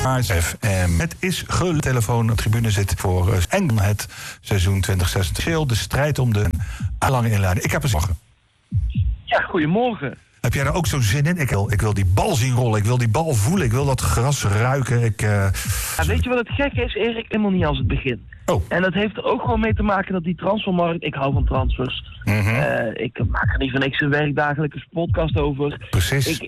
FM. Het is telefoon op tribune zit voor Engeland het seizoen 2026. De strijd om de lange inleiding. Ik heb een morgen. Ja, goedemorgen. Heb jij daar ook zo'n zin in? Ik wil die bal zien rollen, ik wil die bal voelen, ik wil dat gras ruiken. Weet je wat het gekke is, Erik? Helemaal niet als het begin. Oh. En dat heeft er ook gewoon mee te maken dat die transfermarkt... Ik hou van transfers. Mm-hmm. Ik maak er niet van niks een werkdagelijkse podcast over. Precies.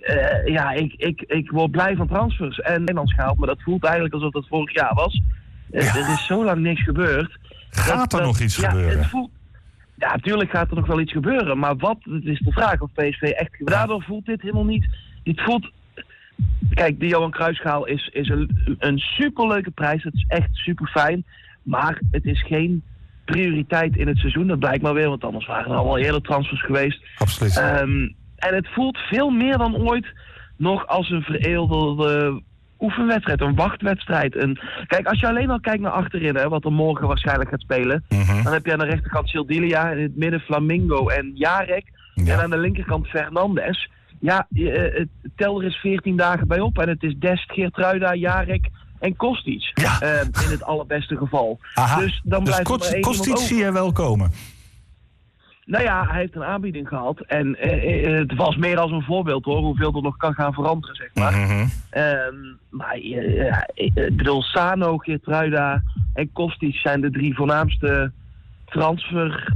Ik word blij van transfers. En Nederlands gehaald, maar dat voelt eigenlijk alsof dat vorig jaar was. Er is zo lang niks gebeurd. Gaat er nog iets gebeuren? Het voelt... Ja, natuurlijk gaat er nog wel iets gebeuren. Maar wat? Het is de vraag of PSV echt... Daardoor voelt dit helemaal niet... Het voelt... Kijk, de Johan Cruijffschaal is een superleuke prijs. Het is echt super fijn. Maar het is geen prioriteit in het seizoen. Dat blijkt maar weer, want anders waren er al hele transfers geweest. Absoluut. En het voelt veel meer dan ooit nog als een veredelde oefenwedstrijd, een wachtwedstrijd. Kijk, als je alleen al kijkt naar achterin, hè, wat er morgen waarschijnlijk gaat spelen, dan heb je aan de rechterkant Sildilia, in het midden Flamingo en Jarek, en aan de linkerkant Fernandes. Ja, tel er eens 14 dagen bij op en het is Dest, Geertruida, Jarek en Kostic. Ja. In het allerbeste geval. Aha. Dus dan blijft er maar één Kostic iemand zie je wel komen. Nou ja, hij heeft een aanbieding gehad. En het was meer als een voorbeeld hoor, hoeveel er nog kan gaan veranderen, zeg maar. Mm-hmm. Maar ik bedoel, Sano, Geertruida en Kostic zijn de 3 voornaamste transfer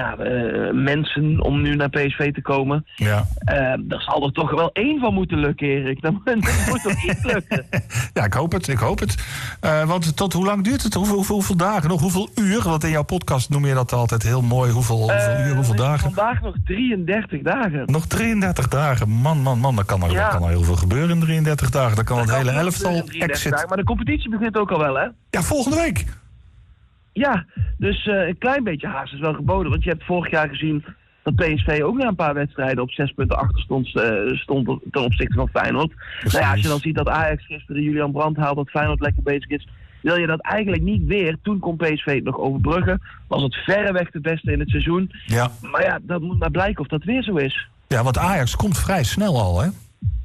mensen om nu naar PSV te komen. Ja. Daar zal er toch wel 1 van moeten lukken, Erik. Dat moet toch iets lukken? Ja, ik hoop het. Want tot hoe lang duurt het? Hoeveel dagen nog? Hoeveel uur? Want in jouw podcast noem je dat altijd heel mooi. Hoeveel uur, hoeveel dagen? Vandaag nog 33 dagen. Nog 33 dagen. Man. Dan kan er heel veel gebeuren in 33 dagen. Dan kan het hele elftal exit. Dagen, maar de competitie begint ook al wel, hè? Ja, volgende week. Ja, dus een klein beetje haast is wel geboden. Want je hebt vorig jaar gezien dat PSV ook na een paar wedstrijden op 6 punten achter stond ten opzichte van Feyenoord. Precies. Nou ja, als je dan ziet dat Ajax gisteren Julian Brandt haalt, dat Feyenoord lekker bezig is, wil je dat eigenlijk niet weer. Toen kon PSV het nog overbruggen. Was het verreweg de beste in het seizoen. Ja. Maar ja, dat moet maar blijken of dat weer zo is. Ja, want Ajax komt vrij snel al, hè?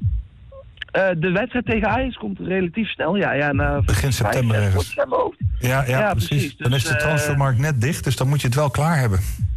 De wedstrijd tegen Ajax komt relatief snel. Begin september. Ja, precies. Dan is de transfermarkt net dicht, dus dan moet je het wel klaar hebben.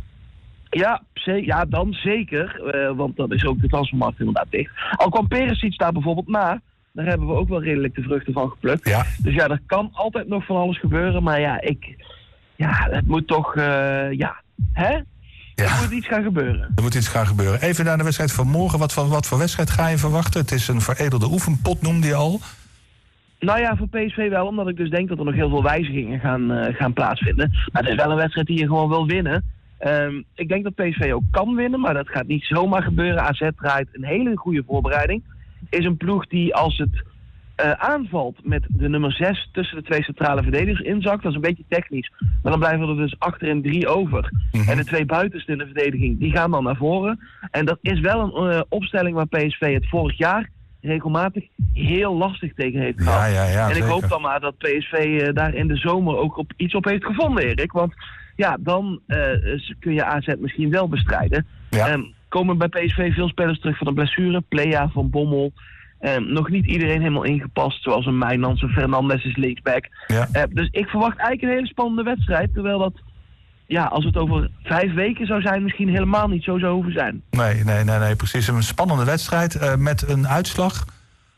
Ja, dan zeker. Want dan is ook de transfermarkt inderdaad dicht. Al kwam Perisic daar bijvoorbeeld na. Daar hebben we ook wel redelijk de vruchten van geplukt. Ja. Dus ja, er kan altijd nog van alles gebeuren. Maar het moet toch... hè? Er moet iets gaan gebeuren. Er moet iets gaan gebeuren. Even naar de wedstrijd van morgen. Wat voor wedstrijd ga je verwachten? Het is een veredelde oefenpot, noemde je al. Nou ja, voor PSV wel. Omdat ik dus denk dat er nog heel veel wijzigingen gaan plaatsvinden. Maar het is wel een wedstrijd die je gewoon wil winnen. Ik denk dat PSV ook kan winnen. Maar dat gaat niet zomaar gebeuren. AZ draait een hele goede voorbereiding. Is een ploeg die als het aanvalt met de nummer 6 tussen de 2 centrale verdedigers inzakt. Dat is een beetje technisch. Maar dan blijven er dus achterin 3 over. Mm-hmm. En de 2 buitenste in de verdediging, die gaan dan naar voren. En dat is wel een opstelling waar PSV het vorig jaar regelmatig heel lastig tegen heeft gehad. Ja, en ik zeker. hoop dan maar dat PSV daar in de zomer ook iets op heeft gevonden, Erik. Want ja, dan kun je AZ misschien wel bestrijden. Ja. Komen bij PSV veel spelers terug van de blessure. Plea, Van Bommel. Nog niet iedereen helemaal ingepast, zoals een Mijnans, een Fernandes is linksback. Ja. Dus ik verwacht eigenlijk een hele spannende wedstrijd. Terwijl dat, als het over 5 weken zou zijn, misschien helemaal niet zo zou hoeven zijn. Nee, precies. Een spannende wedstrijd met een uitslag.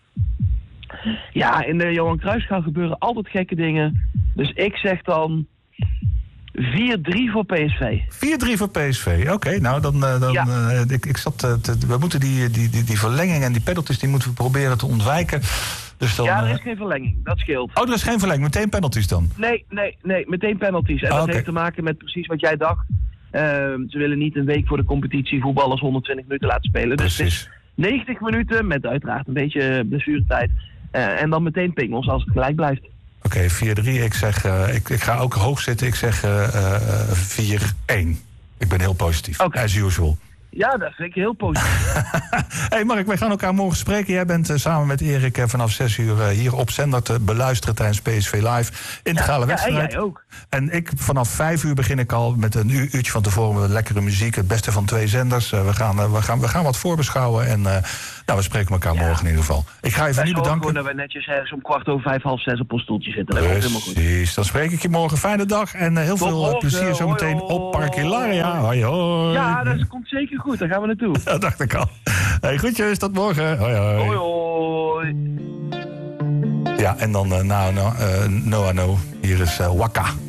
Ja, in de Johan Cruijffschaal gebeuren altijd gekke dingen. Dus ik zeg dan 4-3 voor PSV. 4-3 voor PSV, oké. Nou, ik zat we moeten die verlenging en die penalties, die moeten we proberen te ontwijken. Dus dan, er is geen verlenging, dat scheelt. Oh, er is geen verlenging, meteen penalties dan? Nee, meteen penalties. En dat heeft te maken met precies wat jij dacht. Ze willen niet een week voor de competitie voetballers 120 minuten laten spelen. Dus precies. het is 90 minuten met uiteraard een beetje blessuretijd. En dan meteen pingels als het gelijk blijft. Oké, 4-3. Ik zeg, ik ga ook hoog zitten. Ik zeg 4-1. Ik ben heel positief. Okay. As usual. Ja, dat vind ik heel positief. Hey Mark, wij gaan elkaar morgen spreken. Jij bent samen met Erik vanaf 6 uur hier op zender te beluisteren tijdens PSV Live. Integrale wedstrijd. En jij ook. En ik vanaf 5 uur begin ik al met een uurtje van tevoren met lekkere muziek. Het beste van 2 zenders. We gaan wat voorbeschouwen. En we spreken elkaar morgen in ieder geval. Ik ga even niet bedanken. Gewoon dat we netjes ergens om 5:15, 6 op ons stoeltje zitten. Dat is helemaal goed. Precies, dan spreek ik je morgen. Fijne dag en heel veel plezier zometeen op Park Hilaria. Hoi, hoi. Ja, dat komt zeker goed. Daar gaan we naartoe. Dat dacht ik al. Hey, groetjes, tot morgen. Hoi, hoi. Hoi, hoi. Ja, en dan No. Hier is Waka.